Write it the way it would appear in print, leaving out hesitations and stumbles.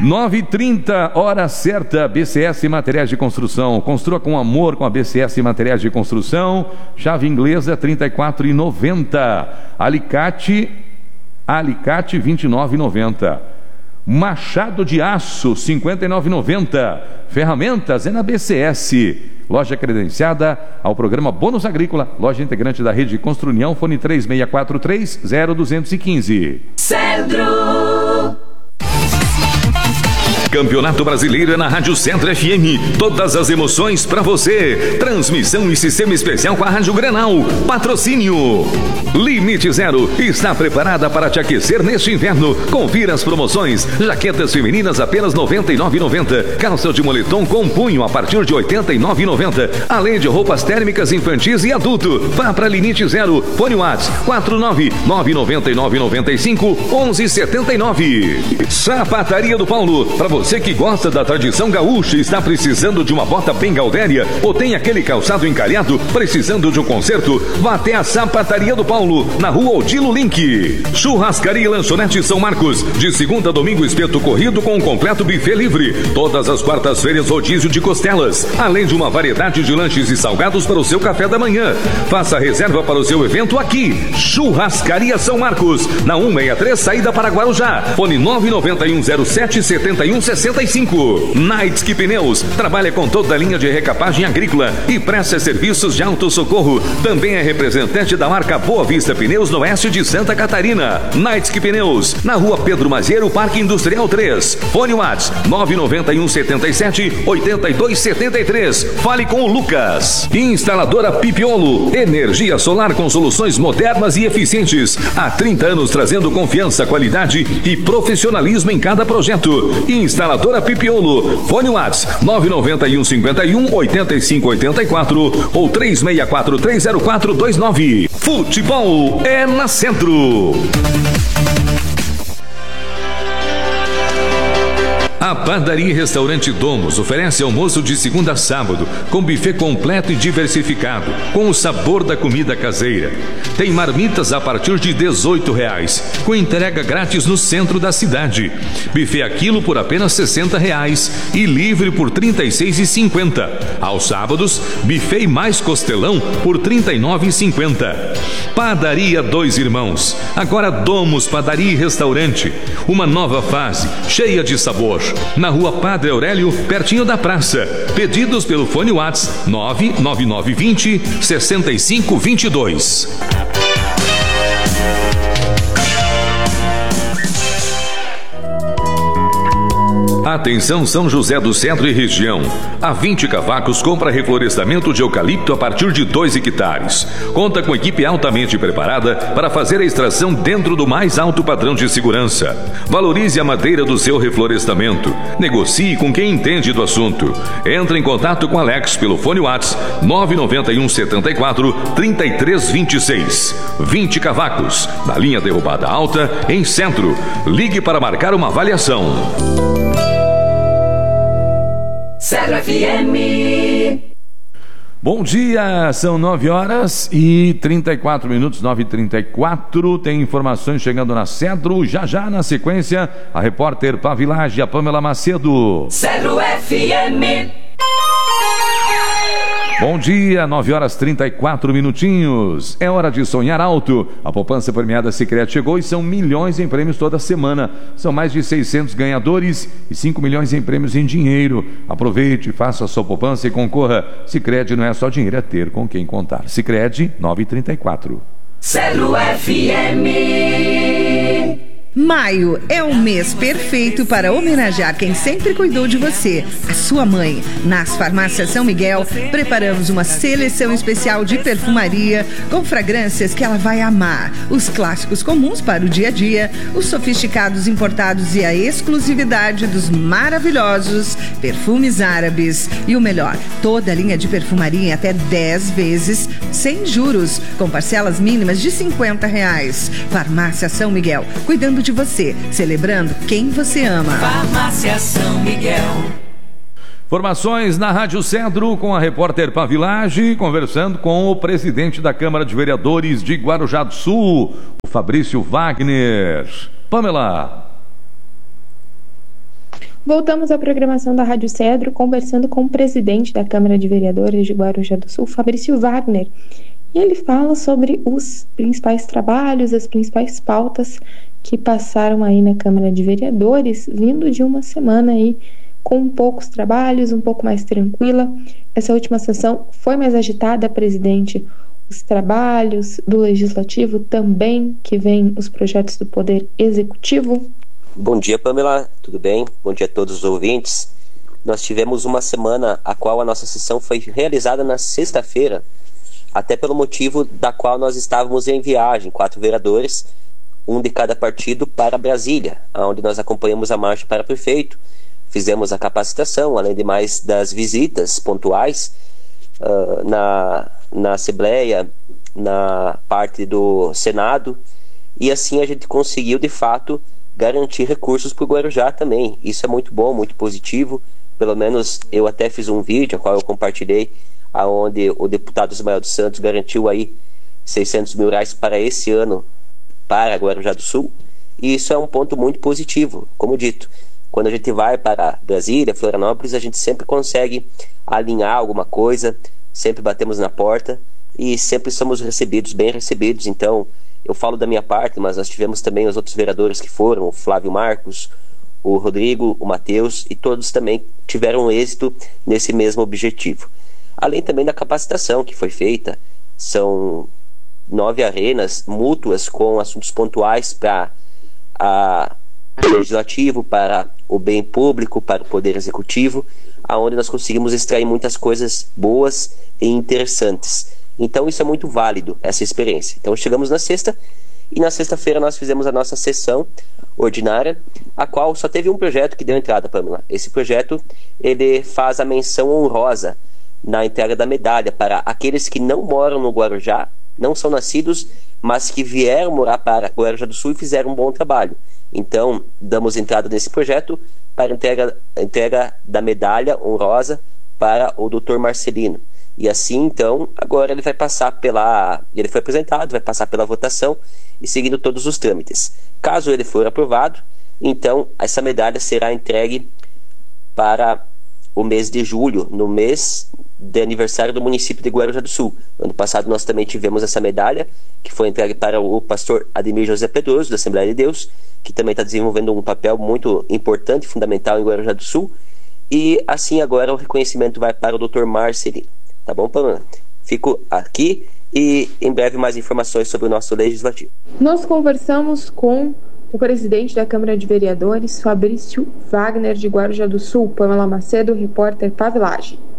9h30, hora certa, BCS Materiais de Construção. Construa com amor com a BCS Materiais de Construção. Chave inglesa, R$ 34,90. Alicate, R$ 29,90. Machado de aço, R$ 59,90. Ferramentas é na BCS. Loja credenciada ao programa Bônus Agrícola. Loja integrante da rede Construnião. Fone 3643-0215. Cedro. Campeonato Brasileiro é na Rádio Centro FM. Todas as emoções pra você. Transmissão e sistema especial com a Rádio Grenal. Patrocínio Limite Zero está preparada para te aquecer neste inverno. Confira as promoções. Jaquetas femininas apenas R$ 99,90. Calça de moletom com punho a partir de R$ 89,90. Além de roupas térmicas infantis e adulto. Vá para Limite Zero. Fone WhatsApp 49999951179. Sapataria do Paulo. Para você que gosta da tradição gaúcha e está precisando de uma bota bem gaudéria ou tem aquele calçado encalhado precisando de um conserto, vá até a Sapataria do Paulo, na rua Odilo Link. Churrascaria e Lanchonete São Marcos, de segunda a domingo espeto corrido com um completo buffet livre. Todas as quartas-feiras rodízio de costelas, além de uma variedade de lanches e salgados para o seu café da manhã. Faça reserva para o seu evento aqui. Churrascaria São Marcos, na 163, saída para Guarujá. Fone 991077165. Knightsky Pneus trabalha com toda a linha de recapagem agrícola e presta serviços de autossocorro. Também é representante da marca Boa Vista Pneus no oeste de Santa Catarina. Knightsky Pneus, na rua Pedro Mazieiro, Parque Industrial 3. Fone WhatsApp 991778273. Fale com o Lucas. Instaladora Pipiolo, energia solar com soluções modernas e eficientes. Há 30 anos trazendo confiança, qualidade e profissionalismo em cada projeto. Instaladora Pipiolo. Fone WhatsApp 991518584 ou 36430429. Futebol é na Centro. A Padaria e Restaurante Domus oferece almoço de segunda a sábado, com buffet completo e diversificado, com o sabor da comida caseira. Tem marmitas a partir de R$ 18,00, com entrega grátis no centro da cidade. Buffet a quilo por apenas R$ 60,00 e livre por R$ 36,50. Aos sábados, buffet e mais costelão por R$ 39,50. Padaria Dois Irmãos, agora Domus Padaria e Restaurante. Uma nova fase, cheia de sabor. Na rua Padre Aurélio, pertinho da praça. Pedidos pelo fone WhatsApp 99920-6522. Atenção São José do Centro e região. A 20 Cavacos compra reflorestamento de eucalipto a partir de 2 hectares. Conta com equipe altamente preparada para fazer a extração dentro do mais alto padrão de segurança. Valorize a madeira do seu reflorestamento. Negocie com quem entende do assunto. Entre em contato com Alex pelo fone WhatsApp 991 74 3326. 20 Cavacos, na linha Derrubada Alta, em Centro. Ligue para marcar uma avaliação. Cedro FM. Bom dia, são 9h34, 9h34. Tem informações chegando na Cedro. Já na sequência, a repórter Pavilage, a Pamela Macedo. Cedro FM. Bom dia, 9h34. É hora de sonhar alto. A poupança premiada Sicredi chegou e são milhões em prêmios toda semana. São mais de 600 ganhadores e 5 milhões em prêmios em dinheiro. Aproveite, faça a sua poupança e concorra. Sicredi não é só dinheiro, é ter com quem contar. Sicredi 9h34. Cedro FM. Maio é o mês perfeito para homenagear quem sempre cuidou de você, a sua mãe. Nas farmácias São Miguel, preparamos uma seleção especial de perfumaria com fragrâncias que ela vai amar. Os clássicos comuns para o dia a dia, os sofisticados importados e a exclusividade dos maravilhosos perfumes árabes. E o melhor, toda a linha de perfumaria em até 10 vezes, sem juros, com parcelas mínimas de R$50. Farmácia São Miguel, cuidando de você, celebrando quem você ama. Farmácia São Miguel. Informações na Rádio Cedro com a repórter Pavilage, conversando com o presidente da Câmara de Vereadores de Guarujá do Sul, o Fabrício Wagner. Pamela. Voltamos à programação da Rádio Cedro, conversando com o presidente da Câmara de Vereadores de Guarujá do Sul, Fabrício Wagner. E ele fala sobre os principais trabalhos, as principais pautas que passaram aí na Câmara de Vereadores, vindo de uma semana aí com poucos trabalhos, um pouco mais tranquila. Essa última sessão foi mais agitada, presidente. Os trabalhos do Legislativo também, que vem os projetos do Poder Executivo. Bom dia, Pamela, tudo bem? Bom dia a todos os ouvintes. Nós tivemos uma semana a qual a nossa sessão foi realizada na sexta-feira, até pelo motivo da qual nós estávamos em viagem, 4 vereadores, um de cada partido, para Brasília, onde nós acompanhamos a marcha para prefeito, fizemos a capacitação, além de mais das visitas pontuais na Assembleia, na parte do Senado, e assim a gente conseguiu, de fato, garantir recursos para o Guarujá também. Isso é muito bom, muito positivo. Pelo menos eu até fiz um vídeo, a qual eu compartilhei, onde o deputado Ismael dos Santos garantiu aí 600 mil reais para esse ano para Guarujá do Sul, e isso é um ponto muito positivo. Como dito, quando a gente vai para Brasília, Florianópolis, a gente sempre consegue alinhar alguma coisa, sempre batemos na porta e sempre somos recebidos, bem recebidos. Então, eu falo da minha parte, mas nós tivemos também os outros vereadores que foram, o Flávio Marcos, o Rodrigo, o Matheus, e todos também tiveram êxito nesse mesmo objetivo. Além também da capacitação que foi feita, são 9 arenas mútuas com assuntos pontuais para o Legislativo, para o bem público, para o Poder Executivo, aonde nós conseguimos extrair muitas coisas boas e interessantes. Então isso é muito válido, essa experiência. Então chegamos na sexta, e na sexta-feira nós fizemos a nossa sessão ordinária, a qual só teve um projeto que deu entrada, Pamela. Esse projeto, ele faz a menção honrosa na entrega da medalha para aqueles que não moram no Guarujá, não são nascidos, mas que vieram morar para Guarujá do Sul e fizeram um bom trabalho. Então, damos entrada nesse projeto para a entrega da medalha honrosa para o Dr. Marcelino. E assim, então, agora ele vai passar ele foi apresentado, vai passar pela votação e seguindo todos os trâmites. Caso ele for aprovado, então essa medalha será entregue para o mês de julho, no mês de aniversário do município de Guarujá do Sul. Ano passado nós também tivemos essa medalha, que foi entregue para o pastor Ademir José Pedroso, da Assembleia de Deus, que também está desenvolvendo um papel muito importante, fundamental em Guarujá do Sul. E assim agora o reconhecimento vai para o Dr. Marcelino. Tá bom, Pamela? Fico aqui e em breve mais informações sobre o nosso Legislativo. Nós conversamos com o presidente da Câmara de Vereadores, Fabrício Wagner, de Guarujá do Sul. Pamela Macedo, repórter Pavilagem.